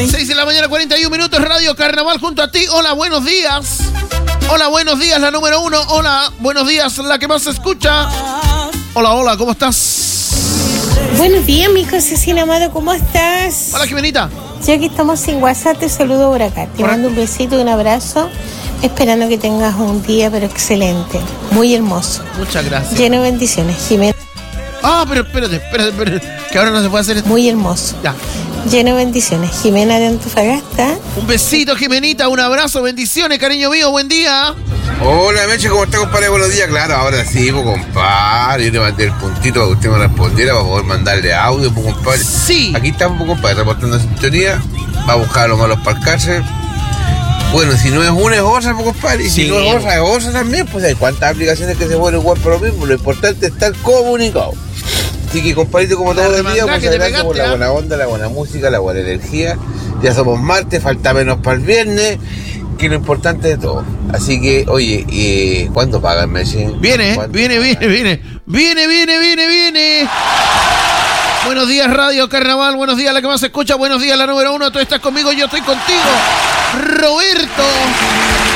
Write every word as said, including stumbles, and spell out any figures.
seis de la mañana, cuarenta y un minutos, Radio Carnaval junto a ti. Hola, buenos días. Hola, buenos días, la número uno. Hola, buenos días, la que más se escucha. Hola, hola, ¿cómo estás? Buenos días, mi Cecina Amado, ¿cómo estás? Hola, Jimenita. Ya que estamos sin WhatsApp, te saludo por acá. Te mando un besito y un abrazo, esperando que tengas un día, pero excelente, muy hermoso. Muchas gracias. Lleno de bendiciones, Jimena. Ah, pero espérate, espérate, espérate, que ahora no se puede hacer esto. Muy hermoso. Ya. Lleno de bendiciones. Jimena de Antofagasta. Un besito, Jimenita, un abrazo, bendiciones, cariño mío, buen día. Hola, Meche, ¿cómo está, compadre? Buenos días. Claro, ahora sí, pues, compadre. Yo te mandé el puntito para que usted me respondiera para poder mandarle audio, pues, compadre. Sí. Aquí estamos, pues, compadre, reportando sintonía. Va a buscar a los malos para el cárcel. Bueno, si no es una, es otra, pues, compadre. Y si Sí. no es otra, es otra también. Pues hay cuántas aplicaciones que se pueden igual por lo mismo. Lo importante es estar comunicado. Así que, compadrito, como todos los días, muchas gracias por la buena onda, la buena música, la buena energía. Ya somos martes, falta menos para el viernes, que es lo importante de todo. Así que, oye, eh, ¿cuándo pagan, Messi? Viene, viene, viene, viene. Viene, viene, viene, viene. Buenos días, Radio Carnaval. Buenos días, la que más se escucha. Buenos días, la número uno. Tú estás conmigo, yo estoy contigo. Roberto.